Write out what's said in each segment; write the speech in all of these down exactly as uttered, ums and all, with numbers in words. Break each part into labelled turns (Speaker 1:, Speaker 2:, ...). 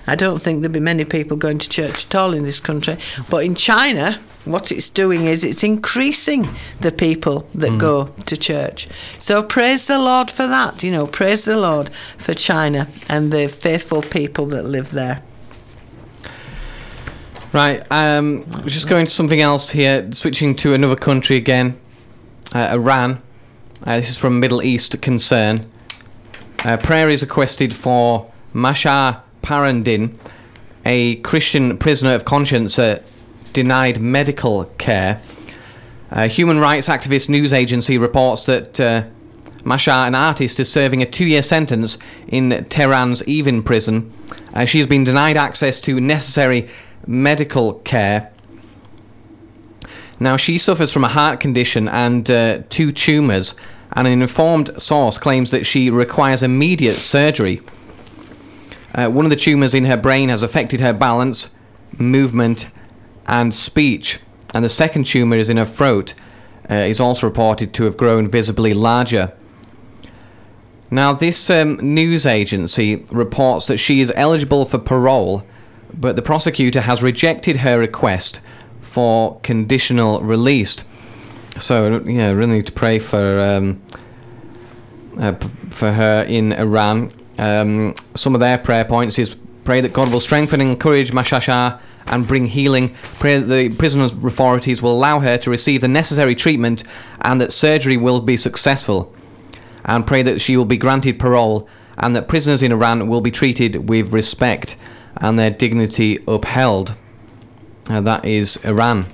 Speaker 1: I don't think there'd be many people going to church at all in this country. But in China, what it's doing is it's increasing the people that mm. go to church. So praise the Lord for that. You know, praise the Lord for China and the faithful people that live there.
Speaker 2: Right, um, just going to something else here, switching to another country again, uh, Iran. Uh, this is from Middle East Concern. Uh, prayer is requested for Mahsa Parandin, a Christian prisoner of conscience uh, denied medical care. A human rights activist news agency reports that uh, Mahsa, an artist, is serving a two-year sentence in Tehran's Evin prison. Uh, she has been denied access to necessary medical care. Now, she suffers from a heart condition and uh, two tumours, and an informed source claims that she requires immediate surgery. Uh, one of the tumours in her brain has affected her balance, movement, and speech, and the second tumour is in her throat, uh, is also reported to have grown visibly larger. Now, this um, news agency reports that she is eligible for parole, but the prosecutor has rejected her request for conditional release. So, yeah, really need to pray for um, uh, p- for her in Iran. Um, some of their prayer points is pray that God will strengthen and encourage Mahsa and bring healing. Pray that the prison authorities will allow her to receive the necessary treatment and that surgery will be successful. And pray that she will be granted parole and that prisoners in Iran will be treated with respect and their dignity upheld. Uh, that is Iran.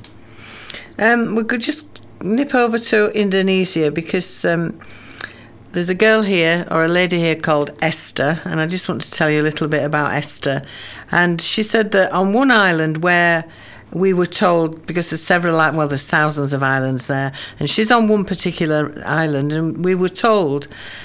Speaker 1: Um, we could just nip over to Indonesia because um, there's a girl here, or a lady here, called Esther, and I just want to tell you a little bit about Esther. And she said that on one island where we were told, because there's several, well, there's thousands of islands there, and she's on one particular island, and we were told...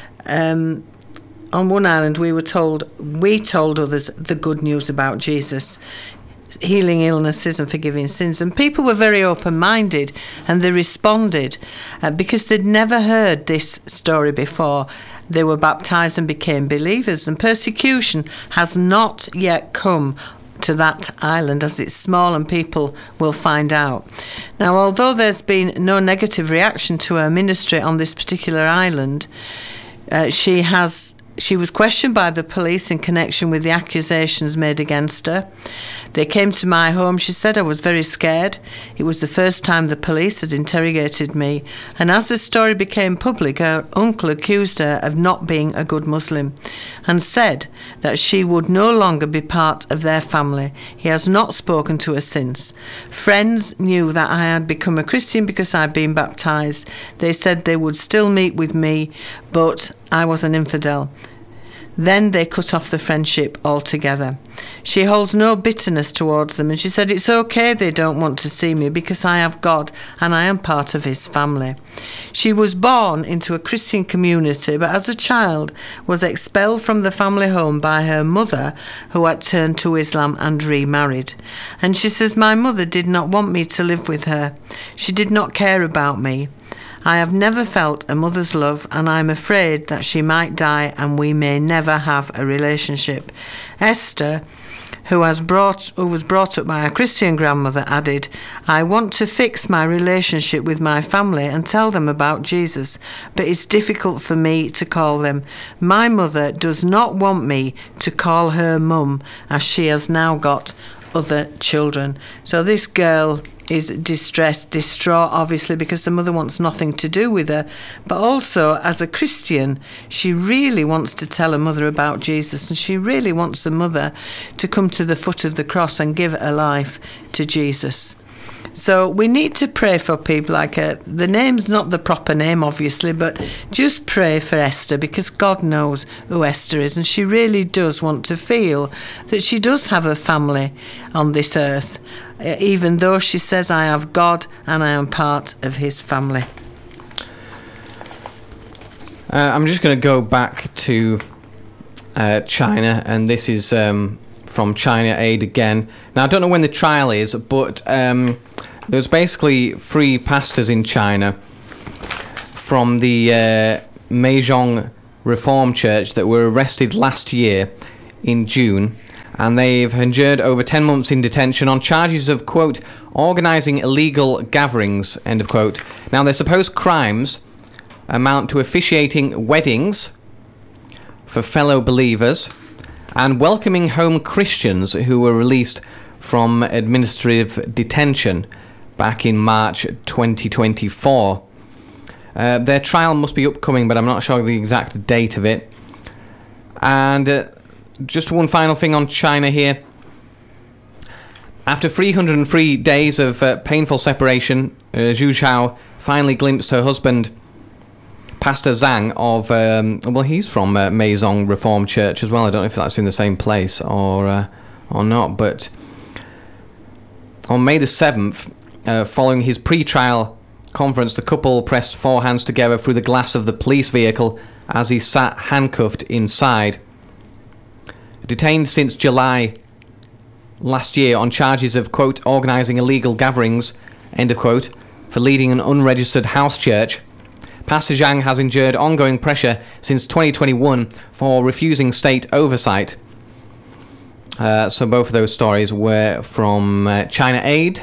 Speaker 1: Um, On one island, we were told, we told others the good news about Jesus, healing illnesses and forgiving sins. And people were very open-minded, and they responded uh, because they'd never heard this story before. They were baptized and became believers. And persecution has not yet come to that island, as it's small and people will find out. Now, although there's been no negative reaction to her ministry on this particular island, uh, she has... She was questioned by the police in connection with the accusations made against her. They came to my home. She said, I was very scared. It was the first time the police had interrogated me. And as the story became public, her uncle accused her of not being a good Muslim and said that she would no longer be part of their family. He has not spoken to her since. Friends knew that I had become a Christian because I'd been baptized. They said they would still meet with me, but I was an infidel. Then they cut off the friendship altogether. She holds no bitterness towards them, and she said it's okay they don't want to see me because I have God and I am part of his family. She was born into a Christian community, but as a child was expelled from the family home by her mother, who had turned to Islam and remarried. And she says, my mother did not want me to live with her. She did not care about me. I have never felt a mother's love, and I'm afraid that she might die and we may never have a relationship. Esther, who, has brought, who was brought up by a Christian grandmother, added, I want to fix my relationship with my family and tell them about Jesus, but it's difficult for me to call them. My mother does not want me to call her mum, as she has now got other children. So this girl is distressed, distraught, obviously, because the mother wants nothing to do with her. But also, as a Christian, she really wants to tell her mother about Jesus, and she really wants the mother to come to the foot of the cross and give her life to Jesus. So we need to pray for people like her. The name's not the proper name, obviously, but just pray for Esther, because God knows who Esther is, and she really does want to feel that she does have a family on this earth, even though she says, I have God and I am part of his family.
Speaker 2: Uh, I'm just going to go back to uh, China, and this is um, from China Aid again. Now, I don't know when the trial is, but um, there's basically three pastors in China from the uh, Meizhong Reform Church that were arrested last year in June and they've endured over ten months in detention on charges of, quote, organising illegal gatherings, end of quote. Now, their supposed crimes amount to officiating weddings for fellow believers and welcoming home Christians who were released from administrative detention back in March twenty twenty-four. Uh, their trial must be upcoming, but I'm not sure the exact date of it. And uh, just one final thing on China here. After three hundred three days of uh, painful separation, uh, Zhu Xiao finally glimpsed her husband, Pastor Zhang of, um, well, he's from uh, Meizong Reformed Church as well. I don't know if that's in the same place or uh, or not, but on May the seventh, uh, following his pre-trial conference, the couple pressed four hands together through the glass of the police vehicle as he sat handcuffed inside. Detained since July last year on charges of, quote, organising illegal gatherings, end of quote, for leading an unregistered house church, Pastor Zhang has endured ongoing pressure since twenty twenty-one for refusing state oversight. Uh, so both of those stories were from uh, China Aid.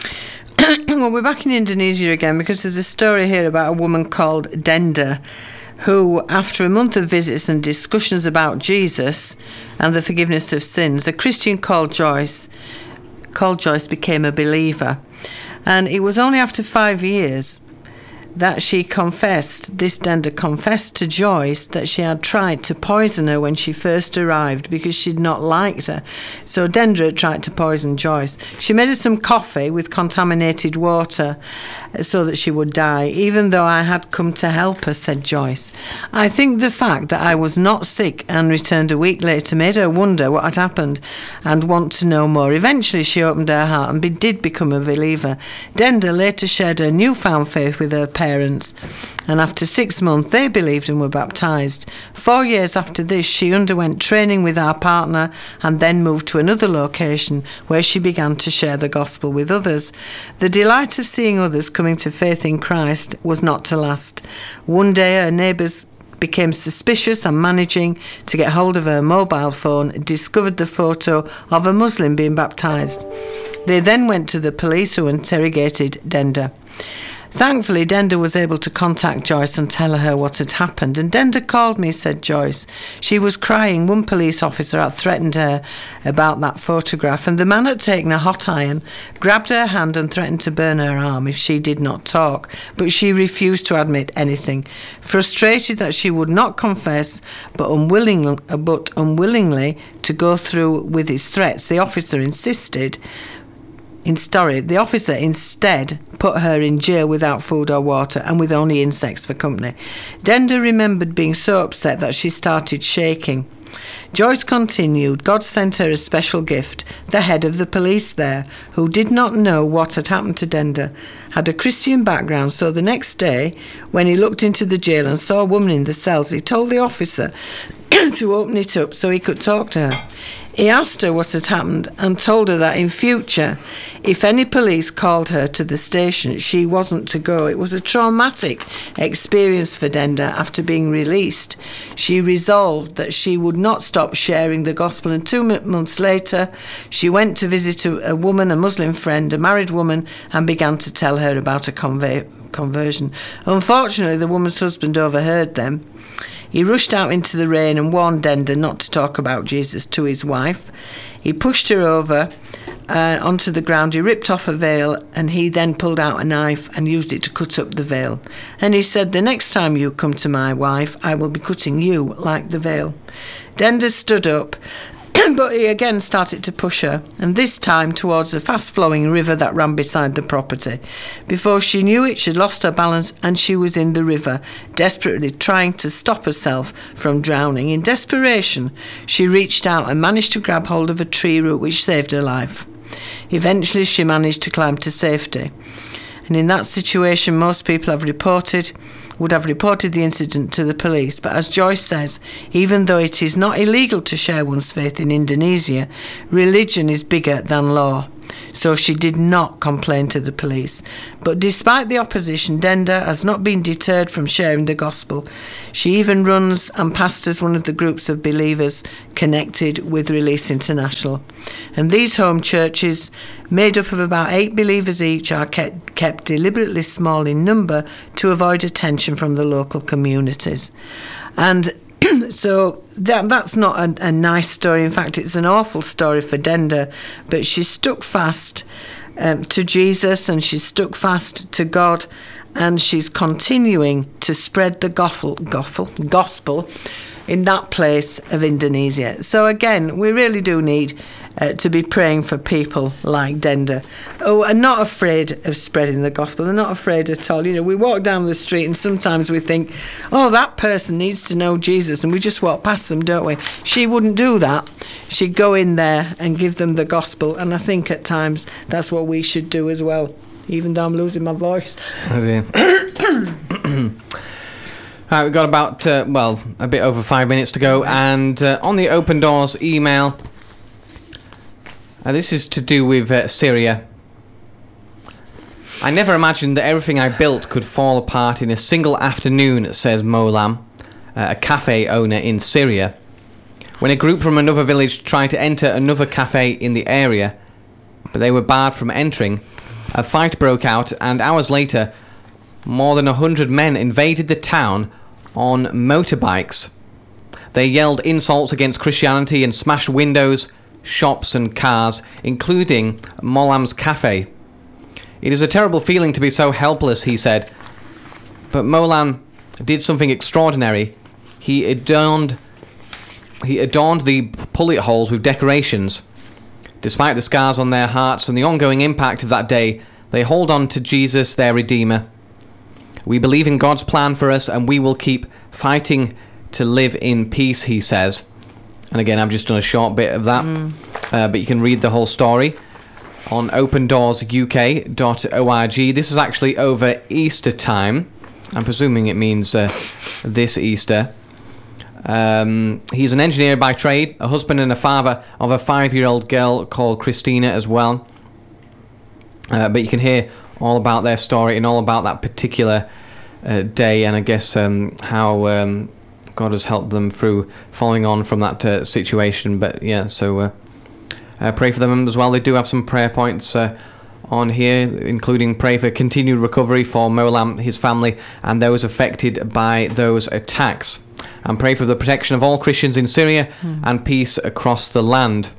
Speaker 1: Well, we're back in Indonesia again because there's a story here about a woman called Denda, who, after a month of visits and discussions about Jesus and the forgiveness of sins, a Christian called Joyce, called Joyce became a believer. And it was only after five years that she confessed, this Denda confessed to Joyce that she had tried to poison her when she first arrived because she'd not liked her. So Denda had tried to poison Joyce. She made her some coffee with contaminated water so that she would die, even though I had come to help her, said Joyce. I think the fact that I was not sick and returned a week later made her wonder what had happened and want to know more. Eventually she opened her heart and be- did become a believer. Denda later shared her newfound faith with her parents, and after six months they believed and were baptised. Four years after this she underwent training with our partner and then moved to another location where she began to share the gospel with others. The delight of seeing others coming to faith in Christ was not to last. One day her neighbours became suspicious and, managing to get hold of her mobile phone, discovered the photo of a Muslim being baptised. They then went to the police, who interrogated Denda. Thankfully, Denda was able to contact Joyce and tell her what had happened. And Denda called me, said Joyce. She was crying. One police officer had threatened her about that photograph, and the man had taken a hot iron, grabbed her hand and threatened to burn her arm if she did not talk. But she refused to admit anything. Frustrated that she would not confess, but unwilling, but unwillingly to go through with his threats, the officer insisted In story, the officer instead put her in jail without food or water and with only insects for company. Denda remembered being so upset that she started shaking. Joyce continued, God sent her a special gift, the head of the police there, who did not know what had happened to Denda, had a Christian background, so the next day, when he looked into the jail and saw a woman in the cells, he told the officer to open it up so he could talk to her. He asked her what had happened and told her that in future, if any police called her to the station, she wasn't to go. It was a traumatic experience for Denda after being released. She resolved that she would not stop sharing the gospel, and two months later, she went to visit a, a woman, a Muslim friend, a married woman, and began to tell her about a conver- conversion. Unfortunately, the woman's husband overheard them. He rushed out into the rain and warned Denda not to talk about Jesus to his wife. He pushed her over uh, onto the ground. He ripped off a veil, and he then pulled out a knife and used it to cut up the veil. And he said, the next time you come to my wife, I will be cutting you like the veil. Denda stood up, but he again started to push her, and this time towards a fast-flowing river that ran beside the property. Before she knew it, she lost her balance and she was in the river, desperately trying to stop herself from drowning. In desperation, she reached out and managed to grab hold of a tree root, which saved her life. Eventually, she managed to climb to safety. And in that situation, most people have reported would have reported the incident to the police. But as Joyce says, even though it is not illegal to share one's faith in Indonesia, religion is bigger than law. so she did not complain to the police. But despite the opposition, Denda has not been deterred from sharing the gospel. She even runs and pastors one of the groups of believers connected with Release International. And these home churches, made up of about eight believers each, are kept, kept deliberately small in number to avoid attention from the local communities. And so that, that's not a, a nice story. In fact, it's an awful story for Denda. But she's stuck fast um, to Jesus, and she's stuck fast to God, and she's continuing to spread the gospel, gospel, gospel in that place of Indonesia. So again, we really do need uh, to be praying for people like Denda, who are not afraid of spreading the gospel. They're not afraid at all. You know, we walk down the street and sometimes we think, oh, that person needs to know Jesus, and we just walk past them, don't we? She wouldn't do that. She'd go in there and give them the gospel, and I think at times that's what we should do as well, even though I'm losing my voice.
Speaker 2: Okay. All right, we've got about, uh, well, a bit over five minutes to go. And uh, on the Open Doors email, uh, this is to do with uh, Syria. I never imagined that everything I built could fall apart in a single afternoon, says Molam, uh, a cafe owner in Syria. When a group from another village tried to enter another cafe in the area, but they were barred from entering, a fight broke out, and hours later, more than a hundred men invaded the town on motorbikes. They yelled insults against Christianity and smashed windows, shops and cars, including Molam's cafe. It is a terrible feeling to be so helpless, he said. But Molam did something extraordinary. He adorned, he adorned the pulley holes with decorations. Despite the scars on their hearts and the ongoing impact of that day, they hold on to Jesus, their Redeemer. We believe in God's plan for us, and we will keep fighting to live in peace, he says. And again, I've just done a short bit of that, mm. uh, but you can read the whole story on open doors U K dot org. This is actually over Easter time. I'm presuming it means uh, this Easter. Um, he's an engineer by trade, a husband and a father of a five-year-old girl called Christina as well. Uh, but you can hear all about their story and all about that particular uh, day, and I guess um, how um, God has helped them through following on from that uh, situation. But yeah, so uh, uh, pray for them as well. They do have some prayer points uh, on here, including pray for continued recovery for Molam, his family, and those affected by those attacks. And pray for the protection of all Christians in Syria mm. and peace across the land.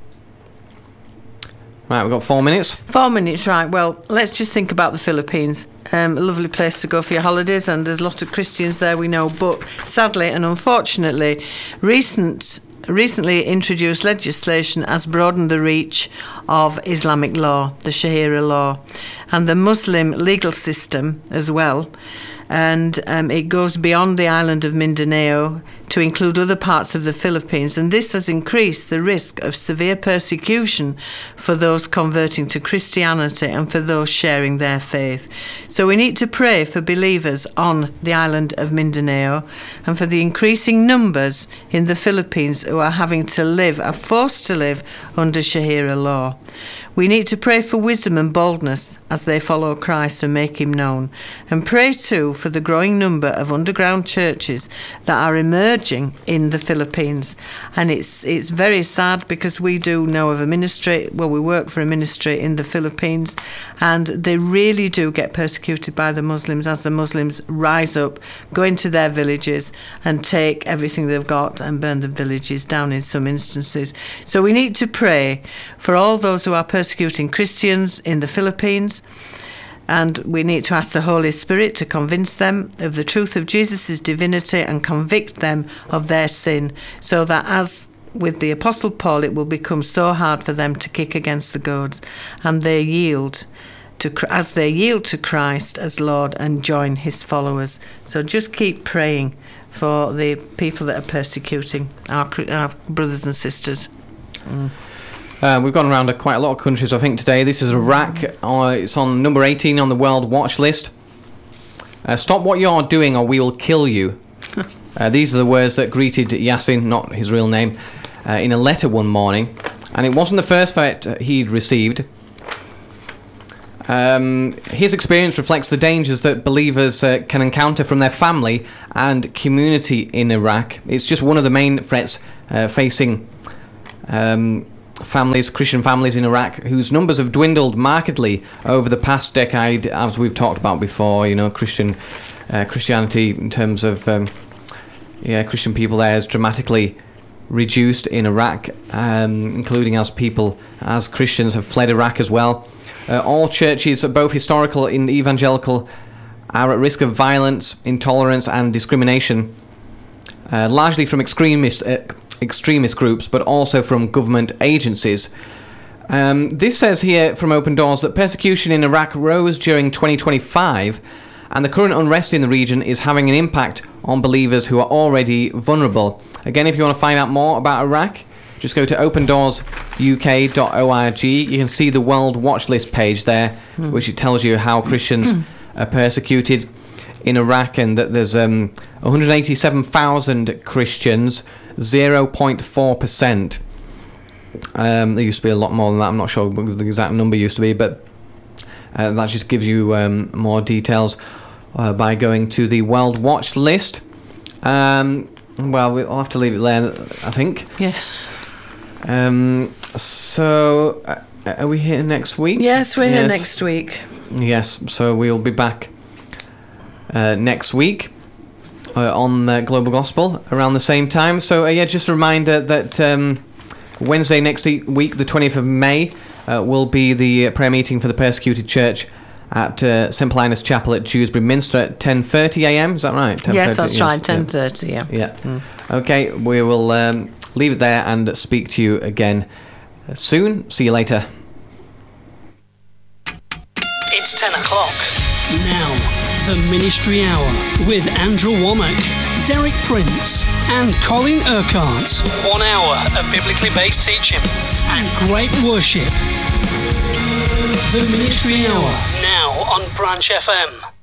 Speaker 2: Right, we've got four minutes.
Speaker 1: Four minutes, right. Well, let's just think about the Philippines. Um, a lovely place to go for your holidays, and there's a lot of Christians there, we know. But sadly and unfortunately, recent recently introduced legislation has broadened the reach of Islamic law, the Sharia law, and the Muslim legal system as well. And um, it goes beyond the island of Mindanao to include other parts of the Philippines, and this has increased the risk of severe persecution for those converting to Christianity and for those sharing their faith. So we need to pray for believers on the island of Mindanao and for the increasing numbers in the Philippines who are having to live, are forced to live under Sharia law. We need to pray for wisdom and boldness as they follow Christ and make him known. And pray too for the growing number of underground churches that are emerging in the Philippines. And it's it's very sad, because we do know of a ministry, well, we work for a ministry in the Philippines, and they really do get persecuted by the Muslims as the Muslims rise up, go into their villages and take everything they've got and burn the villages down in some instances. So we need to pray for all those who are persecuted persecuting Christians in the Philippines, and we need to ask the Holy Spirit to convince them of the truth of Jesus' divinity and convict them of their sin, so that, as with the Apostle Paul, it will become so hard for them to kick against the goads, and they yield to as they yield to Christ as Lord and join his followers. So just keep praying for the people that are persecuting our, our brothers and sisters. Mm.
Speaker 2: Uh, we've gone around a, quite a lot of countries, I think, today. This is Iraq. Uh, it's on number eighteen on the World Watch list. Uh, Stop what you're doing or we will kill you. uh, these are the words that greeted Yassin, not his real name, uh, in a letter one morning. And it wasn't the first threat he'd received. Um, his experience reflects the dangers that believers uh, can encounter from their family and community in Iraq. It's just one of the main threats uh, facing um, families, Christian families in Iraq, whose numbers have dwindled markedly over the past decade, as we've talked about before. You know, Christian uh, Christianity in terms of um, yeah, Christian people there has dramatically reduced in Iraq, um, including as people, as Christians have fled Iraq as well. Uh, all churches, both historical and evangelical, are at risk of violence, intolerance and discrimination, uh, largely from extremist uh, extremist groups, but also from government agencies. Um, this says here from Open Doors that persecution in Iraq rose during twenty twenty-five, and the current unrest in the region is having an impact on believers who are already vulnerable. Again, if you want to find out more about Iraq, just go to open doors u k dot org. You can see the World Watch List page there, mm. which it tells you how Christians are persecuted in Iraq, and that there's um, one hundred eighty-seven thousand Christians, zero point four percent. Um, there used to be a lot more than that. I'm not sure what the exact number used to be, but uh, that just gives you um, more details uh, by going to the World Watch List. Um, well, we'll have to leave it there, I think.
Speaker 1: Yeah.
Speaker 2: Um, so, uh, are we here next week?
Speaker 1: Yes, we're
Speaker 2: yes.
Speaker 1: here next week.
Speaker 2: Yes, so we'll be back uh, next week uh, on uh, Global Gospel around the same time. So, uh, yeah, just a reminder that um, Wednesday next week, the twentieth of May, uh, will be the prayer meeting for the persecuted church at uh, Saint Paulinus Chapel at Dewsbury Minster at ten thirty a m. Is that right?
Speaker 1: Yes, that's right, ten thirty, yeah.
Speaker 2: Yeah. Mm. Okay, we will um, leave it there and speak to you again soon. See you later.
Speaker 3: It's ten o'clock. Now, the Ministry Hour with Andrew Womack, Derek Prince and Colin Urquhart. One hour of biblically based teaching and great worship. The Ministry Hour, now on Branch F M.